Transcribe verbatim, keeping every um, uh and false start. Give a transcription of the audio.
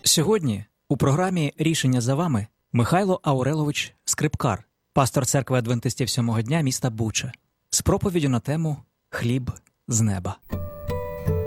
Сьогодні у програмі «Рішення за вами» Михайло Аурелович Скрипкар, пастор церкви адвентистів сьомого дня міста Буча, з проповіддю на тему «Хліб з неба».